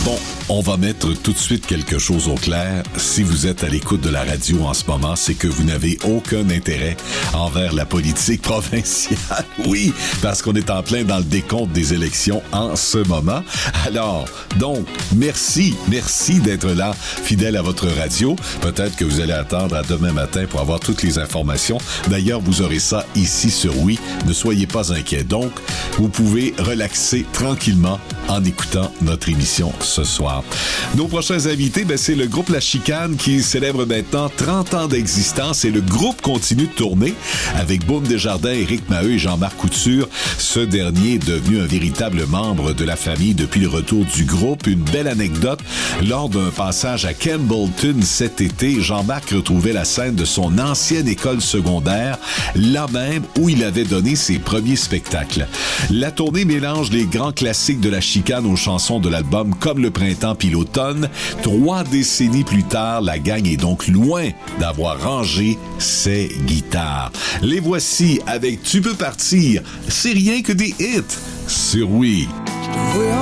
Bon, on va mettre tout de suite quelque chose au clair. Si vous êtes à l'écoute de la radio en ce moment, c'est que vous n'avez aucun intérêt envers la politique provinciale. Oui, parce qu'on est en plein dans le décompte des élections en ce moment. Alors, donc, merci d'être là, fidèle à votre radio. Peut-être que vous allez attendre à demain matin pour avoir toutes les informations. D'ailleurs, vous aurez ça ici sur Oui. Ne soyez pas inquiets. Donc, vous pouvez relaxer tranquillement en écoutant notre émission ce soir. Nos prochains invités, c'est le groupe La Chicane qui célèbre maintenant 30 ans d'existence et le groupe continue de tourner avec Boom Desjardins, Éric Maheu et Jean-Marc Couture. Ce dernier est devenu un véritable membre de la famille depuis le retour du groupe. Une belle anecdote, lors d'un passage à Campbellton cet été, Jean-Marc retrouvait la scène de son ancienne école secondaire, là même où il avait donné ses premiers spectacles. La tournée mélange les grands classiques de La Chicane aux chansons de l'album Comme le printemps puis l'automne. 3 décennies plus tard, la gang est donc loin d'avoir rangé ses guitares. Les voici avec Tu peux partir. C'est rien que des hits sur Oui.